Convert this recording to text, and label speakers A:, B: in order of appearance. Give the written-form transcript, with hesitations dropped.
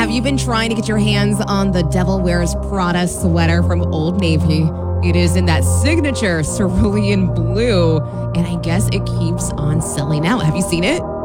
A: Have you been trying to get your hands on the Devil Wears Prada sweater from Old Navy? It is in that signature cerulean blue, and I guess it keeps on selling out. Have you seen it?